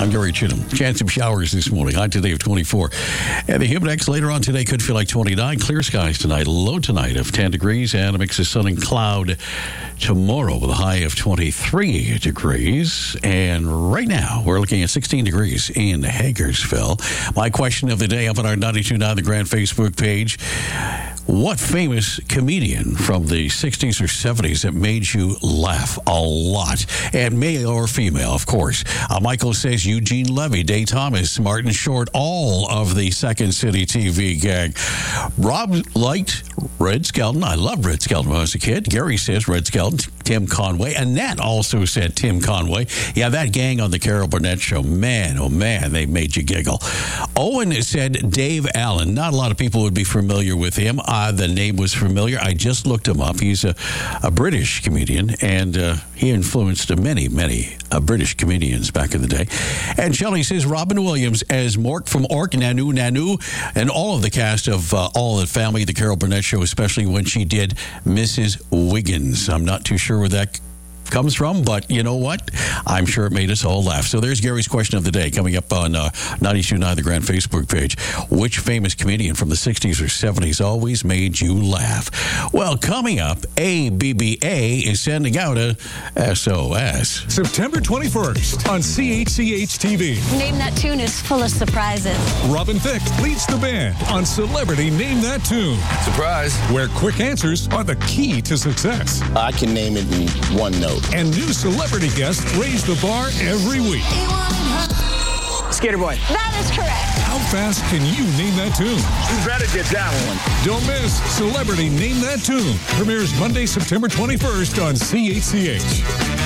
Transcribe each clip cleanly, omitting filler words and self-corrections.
I'm Gary Chittum. Chance of showers this morning. High today of 24. And the humid X later on today could feel like 29. Clear skies tonight. Low tonight of 10 degrees. And a mix of sun and cloud tomorrow with a high of 23 degrees. And right now, we're looking at 16 degrees in Hagersville. My question of the day up on our 92.9 The Grand Facebook page. What famous comedian from the 60s or 70s that made you laugh a lot? And male or female, of course. Michael says Eugene Levy, Day Thomas, Martin Short, all of the Second City TV gag. Rob liked Red Skelton. I loved Red Skelton when I was a kid. Gary says Red Skelton, Tim Conway. Annette also said Tim Conway. Yeah, that gang on the Carol Burnett show. Man, oh man, they made you giggle. Owen said Dave Allen. Not a lot of people would be familiar with him. The name was familiar. I just looked him up. He's a British comedian, and he influenced many British comedians back in the day. And Shelley says Robin Williams as Mork from Ork, Nanu, and all of the cast of All in the Family, the Carol Burnett show, especially when she did Mrs. Wiggins. I'm not too sure where that comes from, but you know what? I'm sure it made us all laugh. So there's Gary's question of the day coming up on 92.9 The Grand Facebook page. Which famous comedian from the 60s or 70s always made you laugh? Well, coming up, ABBA is sending out a SOS. September 21st on CHCH-TV. Name That Tune is full of surprises. Robin Thicke leads the band on Celebrity Name That Tune. Surprise. Where quick answers are the key to success. I can name it in one note. And new celebrity guests raise the bar every week. Skater Boy. That is correct. How fast can you name that tune? You better get that one. Don't miss Celebrity Name That Tune. Premieres Monday, September 21st on CHCH.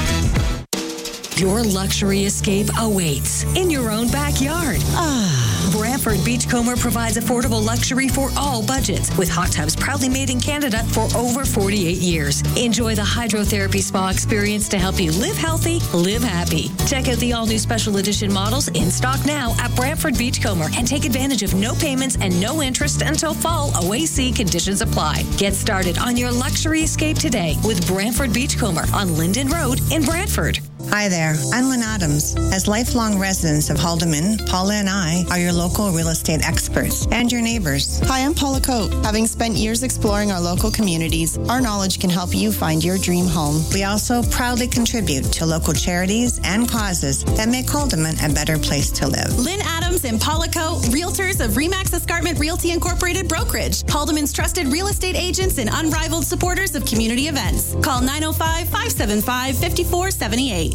Your luxury escape awaits in your own backyard. Brantford Beachcomber provides affordable luxury for all budgets, with hot tubs proudly made in Canada for over 48 years. Enjoy the hydrotherapy spa experience to help you live healthy, live happy. Check out the all-new special edition models in stock now at Brantford Beachcomber and take advantage of no payments and no interest until fall. OAC conditions apply. Get started on your luxury escape today with Brantford Beachcomber on Linden Road in Brantford. Hi there, I'm Lynn Adams. As lifelong residents of Haldeman, Paula and I are your local real estate experts and your neighbors. Hi, I'm Paula Coate. Having spent years exploring our local communities, our knowledge can help you find your dream home. We also proudly contribute to local charities and causes that make Haldeman a better place to live. Lynn Adams and Paula Coate, realtors of Remax Escarpment Realty Incorporated Brokerage, Haldeman's trusted real estate agents and unrivaled supporters of community events. Call 905-575-5478.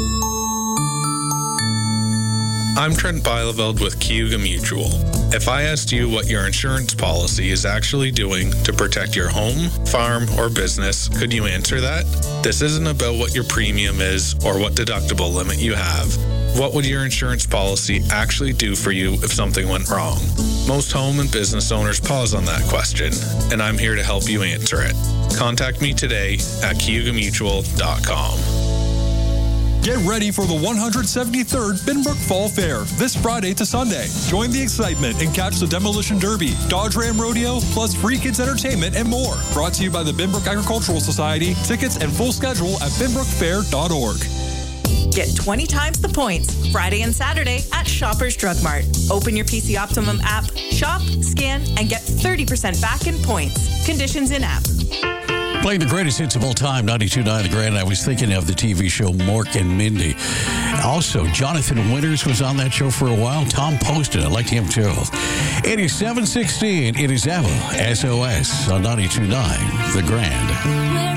I'm Trent Beileveld with Cayuga Mutual. If I asked you what your insurance policy is actually doing to protect your home, farm, or business, could you answer that? This isn't about what your premium is or what deductible limit you have. What would your insurance policy actually do for you if something went wrong? Most home and business owners pause on that question, and I'm here to help you answer it. Contact me today at CayugaMutual.com. Get ready for the 173rd Binbrook Fall Fair this Friday to Sunday. Join the excitement and catch the Demolition Derby, Dodge Ram Rodeo, plus free kids entertainment and more. Brought to you by the Binbrook Agricultural Society. Tickets and full schedule at binbrookfair.org. Get 20 times the points Friday and Saturday at Shoppers Drug Mart. Open your PC Optimum app, shop, scan, and get 30% back in points. Conditions in app. Playing the greatest hits of all time, 92.9 The Grand. I was thinking of the TV show Mork and Mindy. Also, Jonathan Winters was on that show for a while. Tom Poston, I liked him too. It is 7:16. It is Eva, SOS on 92.9 The Grand.